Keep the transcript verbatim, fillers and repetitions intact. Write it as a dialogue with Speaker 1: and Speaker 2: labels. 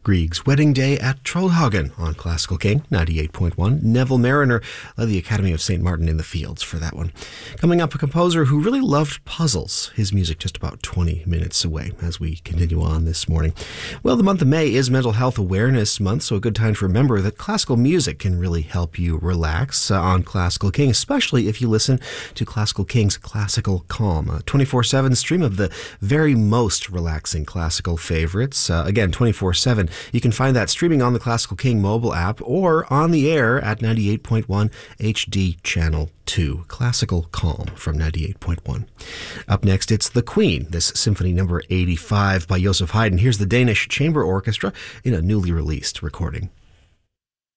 Speaker 1: Grieg's Wedding Day at Trollhagen on Classical King ninety-eight point one. Neville Mariner led the Academy of Saint Martin in the Fields for that one. Coming up, a composer who really loved puzzles. His music just about twenty minutes away as we continue on this morning. Well, the month of May is Mental Health Awareness Month, so a good time to remember that classical music can really help you relax uh, on Classical King, especially if you listen to Classical King's Classical Calm, a twenty-four seven stream of the very most relaxing classical favorites. Uh, again, twenty-four seven. You can find that streaming on the Classical King mobile app or on the air at ninety-eight point one H D Channel two. Classical Calm from ninety-eight point one. Up next, it's The Queen, this Symphony Number eighty-five by Joseph Haydn. Here's the Danish Chamber Orchestra in a newly released recording.